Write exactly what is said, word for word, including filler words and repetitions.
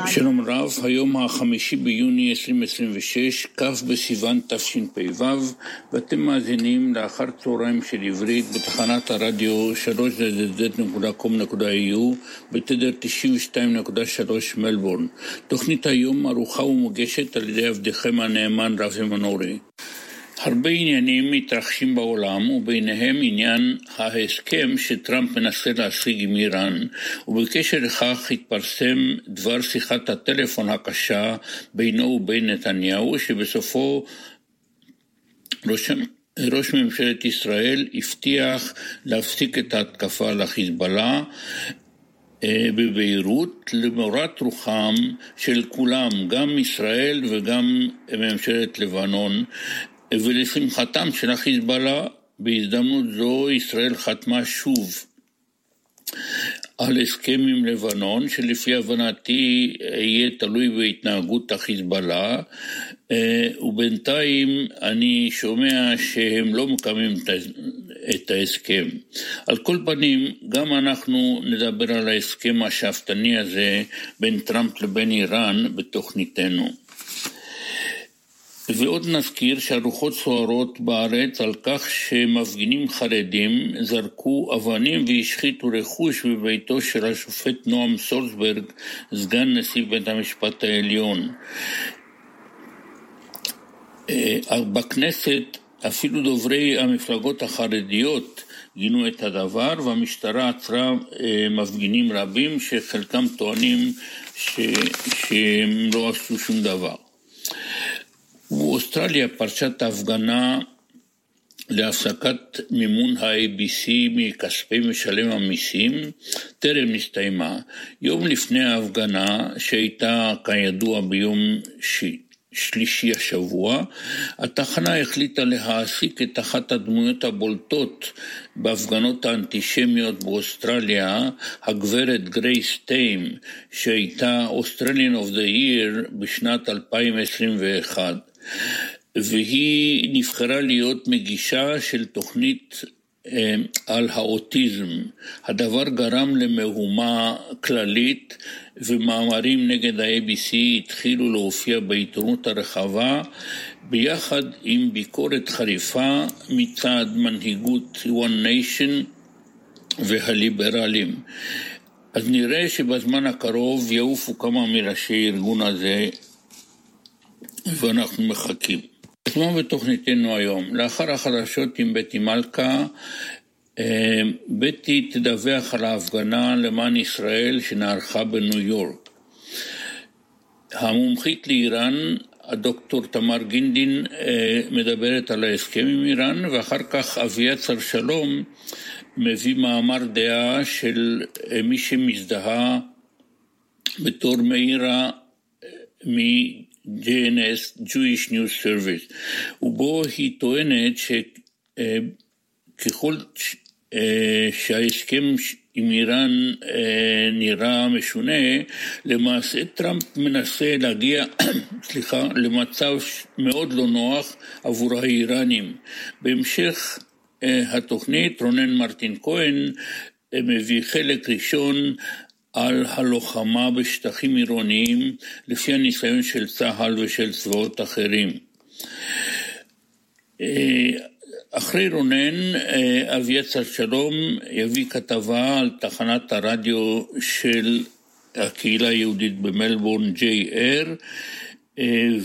שלום רב, היום החמישי ביוני עשרים עשרים ושש, כ' בסיוון תשפ"ו, ואתם מאזינים לאחר צהריים של עברית בתחנת הרדיו שלוש זד זד נקודה קום נקודה איי יו בתדר תשעים ושתיים נקודה שלוש מלבורן. תוכנית היום ערוכה ומוגשת על ידי עבדכם הנאמן רפי מנורי. הרבה עניינים מתרחשים בעולם, וביניהם עניין ההסכם שטראמפ מנסה להשיג עם איראן, ובקשר לכך התפרסם דבר שיחת הטלפון הקשה בינו ובין נתניהו, שבסופו ראש, ראש ממשלת ישראל הבטיח להפסיק את ההתקפה על החיזבאללה בביירות, למורת רוחם של כולם, גם ישראל וגם ממשלת לבנון, ולשמחתם של החיזבאללה. בהזדמנות זו ישראל חתמה שוב על הסכם עם לבנון, שלפי הבנתי יהיה תלוי בהתנהגות החיזבאללה, ובינתיים אני שומע שהם לא מקיימים את ההסכם. על כל פנים, גם אנחנו נדבר על ההסכם השאפתני הזה בין טראמפ לבין איראן בתוכניתנו. ועוד נזכיר שהרוחות סוערות בארץ על כך שמפגינים חרדים זרקו אבנים והשחיתו רכוש בביתו של השופט נועם סולסברג, סגן נשיא בית המשפט העליון. בכנסת אפילו דוברי המפלגות החרדיות גינו את הדבר, והמשטרה עצרה מפגינים רבים שחלקם טוענים ש... שהם לא עשו שום דבר. באוסטרליה פרשת ההפגנה להפסקת מימון ה-איי בי סי מכספי משלם המיסים טרם נסתיימה. יום לפני ההפגנה, שהייתה כידוע ביום שלישי השבוע, התחנה החליטה להעסיק את אחת הדמויות הבולטות בהפגנות האנטישמיות באוסטרליה, הגברת גרייס טיים, שהייתה Australian of the Year בשנת אלפיים עשרים ואחת. והיא נבחרה להיות מגישה של תוכנית אה, על האוטיזם. הדבר גרם למהומה כללית, ומאמרים נגד ה-איי בי סי התחילו להופיע בעיתונות הרחבה, ביחד עם ביקורת חריפה מצד מנהיגות One Nation והליברלים. אז נראה שבזמן הקרוב יעופו כמה מראשי ארגון הזה, ואנחנו מחכים. כמו בתוכניתנו היום, לאחר החדשות עם בטי מלכה, בטי תדווח על ההפגנה למען ישראל שנערכה בניו יורק. המומחית לאיראן, הדוקטור תמר גינדין, מדברת על ההסכם עם איראן, ואחר כך אביעצר שלום מביא מאמר דעה של מי שמזדהה בתור מאירה מ ג'יי אן אס, Jewish News Service, ובו היא טוענת שככל שההסכם עם איראן נראה משונה, למעשה טראמפ מנסה להגיע סליחה, למצב מאוד לא נוח עבור האיראנים. בהמשך התוכנית רונן מרטין כהן מביא חלק ראשון על הלוחמה בשטחים עירוניים לפי הניסיון של צה"ל ושל צבאות אחרים. אחרי רונן, אביעצר שלום יביא כתבה על תחנת הרדיו של הקהילה היהודית במלבורן, ג'יי אר,